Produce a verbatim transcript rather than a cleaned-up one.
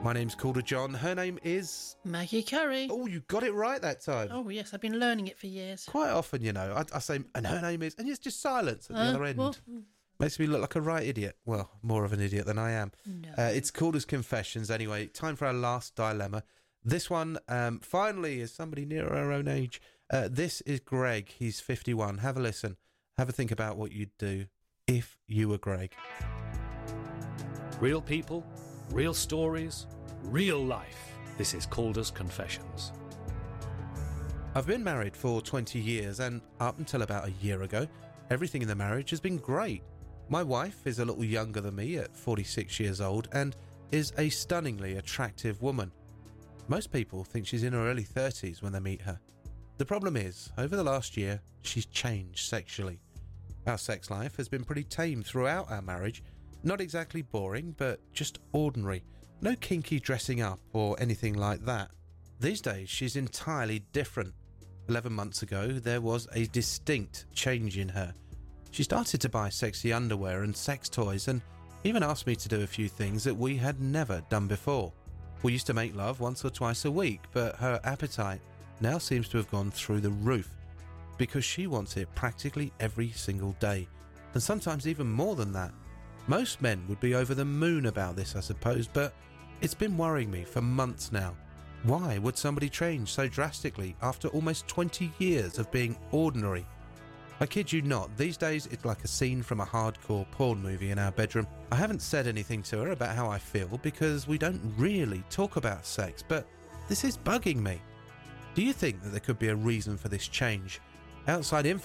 My name's Calder John. Her name is... Maggie Curry. Oh, you got it right that time. Oh, yes, I've been learning it for years. Quite often, you know, I, I say, and her name is... And it's just silence at the Uh, other end. well, Makes me look like a right idiot. Well, more of an idiot than I am. No. Uh, it's Calder's Confessions. Anyway, time for our last dilemma. This one, um, finally, is somebody near our own age. Uh, this is Greg. He's fifty-one. Have a listen. Have a think about what you'd do if you were Greg. Real people, real stories, real life. This is Calder's Confessions. I've been married for twenty years, and up until about a year ago, everything in the marriage has been great. My wife is a little younger than me at forty-six years old and is a stunningly attractive woman. Most people think she's in her early thirties when they meet her. The problem is, over the last year, she's changed sexually. Our sex life has been pretty tame throughout our marriage. Not exactly boring, but just ordinary. No kinky dressing up or anything like that. These days, she's entirely different. Eleven months ago, there was a distinct change in her. She started to buy sexy underwear and sex toys and even asked me to do a few things that we had never done before. We used to make love once or twice a week, but her appetite now seems to have gone through the roof because she wants it practically every single day, and sometimes even more than that. Most men would be over the moon about this, I suppose, but it's been worrying me for months now. Why would somebody change so drastically after almost twenty years of being ordinary? I kid you not, these days it's like a scene from a hardcore porn movie in our bedroom. I haven't said anything to her about how I feel because we don't really talk about sex, but this is bugging me. Do you think that there could be a reason for this change? Outside